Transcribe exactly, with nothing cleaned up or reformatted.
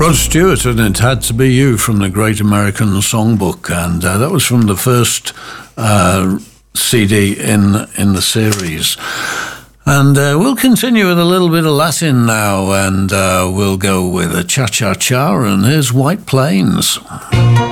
Rod Stewart, and It Had to Be You from the Great American Songbook, and uh, that was from the first uh, C D in in the series. And uh, we'll continue with a little bit of Latin now, and uh, we'll go with a Cha-Cha-Cha, and here's White Plains.